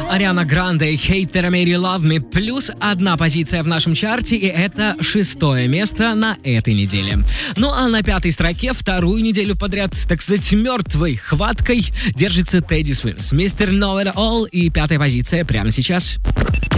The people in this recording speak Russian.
Ариана Гранде, Hater Made You Love Me, плюс одна позиция в нашем чарте, и это 6-е место на этой неделе. Ну а на 5-й строке вторую неделю подряд, так сказать, мертвой хваткой держится Тедди Свимс, Mr. Know It All, и 5-я позиция прямо сейчас.